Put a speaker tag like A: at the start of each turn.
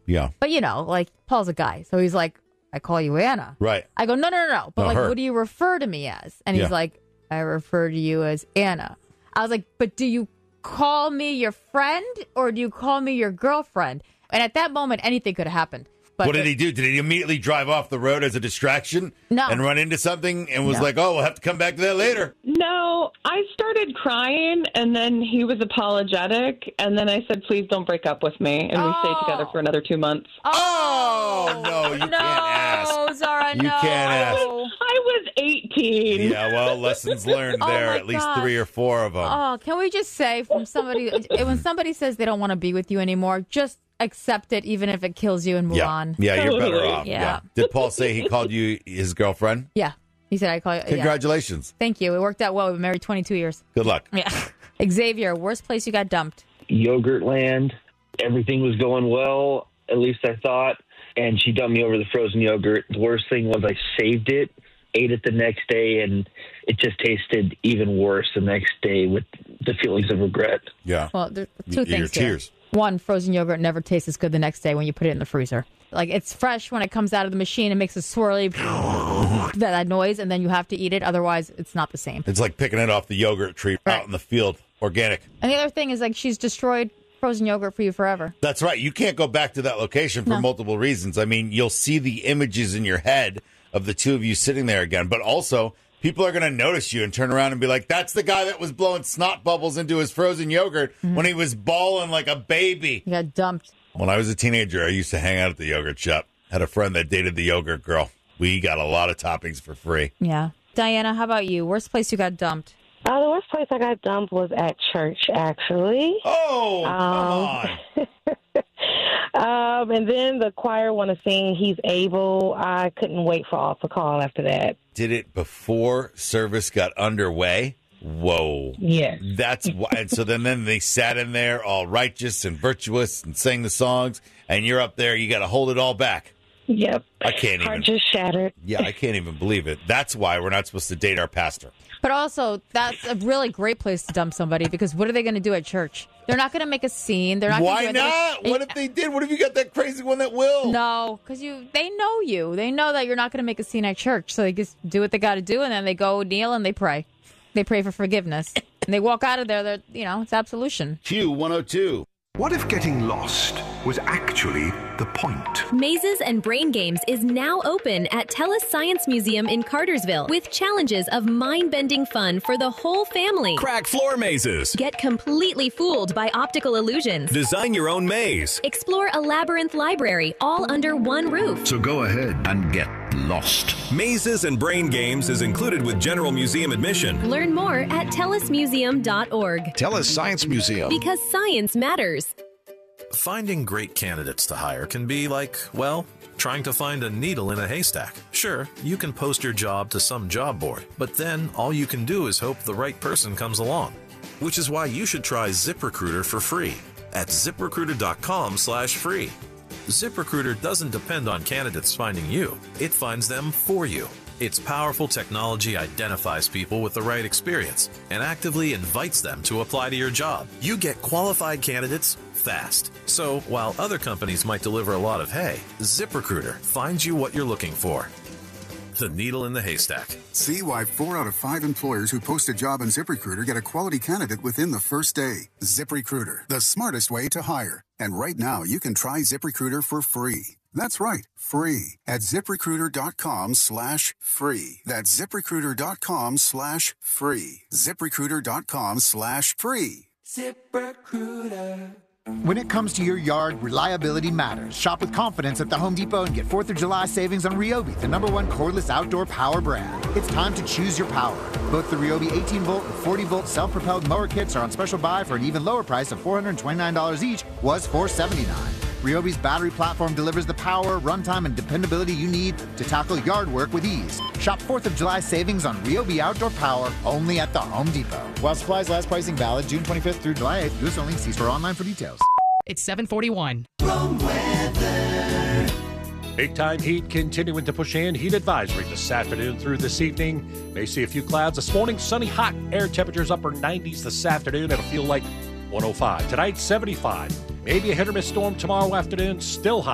A: Yeah.
B: But, like, Paul's a guy. So he's like, I call you Anna.
A: Right.
B: I go, no. But,
A: No, her.
B: what do you refer to me as? And he's like, I refer to you as Anna. I was like, but do you call me your friend or do you call me your girlfriend? And at that moment, anything could have happened. But
A: what did he do? Did he immediately drive off the road as a distraction?
B: No.
A: And run into something and was like, oh, we'll have to come back to that later?
C: No, I started crying, and then he was apologetic, and then I said, please don't break up with me, and we stayed together for another 2 months.
A: Oh, no, you can't ask.
B: Zara,
A: You can't ask.
C: I was 18.
A: Yeah, well, lessons learned there,
B: my
A: at least
B: gosh.
A: 3 or 4 of them.
B: Oh, can we just say from somebody, when somebody says they don't want to be with you anymore, just accept it, even if it kills you, and move on.
A: Yeah, you're better
C: Totally.
A: off.
B: Yeah.
A: Did Paul say he called you his girlfriend?
B: Yeah. He said, I call you. Yeah.
A: Congratulations.
B: Thank you. It worked out well. We've been married 22 years.
A: Good luck.
B: Yeah. Xavier, worst place you got dumped?
D: Yogurtland. Everything was going well, at least I thought. And she dumped me over the frozen yogurt. The worst thing was I saved it, ate it the next day, and it just tasted even worse the next day with the feelings of regret.
A: Yeah.
B: Well, there's two things
A: Your
B: here.
A: tears.
B: One, frozen yogurt never tastes as good the next day when you put it in the freezer. Like, it's fresh when it comes out of the machine. It makes a swirly that noise, and then you have to eat it. Otherwise, it's not the same.
A: It's like picking it off the yogurt tree out in the field, organic.
B: And the other thing is, like, she's destroyed frozen yogurt for you forever.
A: That's right. You can't go back to that location for multiple reasons. I mean, you'll see the images in your head of the two of you sitting there again, but also people are going to notice you and turn around and be like, that's the guy that was blowing snot bubbles into his frozen yogurt when he was bawling like a baby.
B: You got dumped.
A: When I was a teenager, I used to hang out at the yogurt shop. Had a friend that dated the yogurt girl. We got a lot of toppings for free.
B: Yeah. Diana, how about you? Worst place you got dumped?
E: The worst place I got dumped was at church, actually.
A: Oh, come on.
E: And then the choir want to sing He's Able. I couldn't wait for altar call after that.
A: Did it before service got underway? Whoa.
E: Yes.
A: That's why. And so then they sat in there all righteous and virtuous and sang the songs, and you're up there. You got to hold it all back.
E: Yep.
A: I can't
E: Heart
A: even.
E: just shattered.
A: Yeah, I can't even believe it. That's why we're not supposed to date our pastor.
B: But also, that's a really great place to dump somebody, because what are they going to do at church? They're not going to make a scene. They're not.
A: Why
B: gonna do
A: not? What if they did? What if you got that crazy one that will?
B: No, because they know you. They know that you're not going to make a scene at church, so they just do what they got to do, and then they go kneel and they pray. They pray for forgiveness, and they walk out of there. They're, it's absolution.
A: Q102.
F: What if getting lost was actually the point?
G: Mazes and Brain Games is now open at TELUS Science Museum in Cartersville with challenges of mind-bending fun for the whole family.
H: Crack floor mazes.
G: Get completely fooled by optical illusions.
H: Design your own maze.
G: Explore a labyrinth library all under one roof.
F: So go ahead and get lost.
H: Mazes and Brain Games is included with general museum admission.
G: Learn more at telusmuseum.org.
F: TELUS Science Museum.
G: Because science matters.
I: Finding great candidates to hire can be like, well, trying to find a needle in a haystack. Sure, you can post your job to some job board, but then all you can do is hope the right person comes along. Which is why you should try ZipRecruiter for free at ZipRecruiter.com/free. ZipRecruiter doesn't depend on candidates finding you. It finds them for you. Its powerful technology identifies people with the right experience and actively invites them to apply to your job. You get qualified candidates fast. So while other companies might deliver a lot of hay, ZipRecruiter finds you what you're looking for. The needle in the haystack.
J: See why 4 out of 5 employers who post a job on ZipRecruiter get a quality candidate within the first day. ZipRecruiter, the smartest way to hire. And right now, you can try ZipRecruiter for free. That's right, free at ZipRecruiter.com/free. That's ZipRecruiter.com/free. ZipRecruiter.com/free.
K: ZipRecruiter. When it comes to your yard, reliability matters. Shop with confidence at the Home Depot and get 4th of July savings on Ryobi, the #1 cordless outdoor power brand. It's time to choose your power. Both the Ryobi 18-volt and 40-volt self-propelled mower kits are on special buy for an even lower price of $429 each, was $479. Ryobi's battery platform delivers the power, runtime, and dependability you need to tackle yard work with ease. Shop 4th of July savings on Ryobi outdoor power only at the Home Depot. While supplies last, pricing valid June 25th through July 8th. U.S. only. See store online for details.
L: It's 7:41.
M: Big-time heat continuing to push in. Heat advisory this afternoon through this evening. May see a few clouds this morning. Sunny, hot. Air temperatures upper 90s this afternoon. It'll feel like 105. Tonight, 75. Maybe a hit or miss storm tomorrow afternoon. Still hot.